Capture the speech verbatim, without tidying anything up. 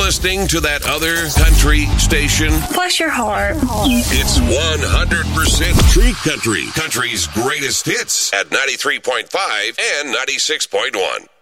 listening to that other country station? Bless your heart. It's one hundred percent True Country. Country's greatest hits at ninety-three point five and ninety-six point one.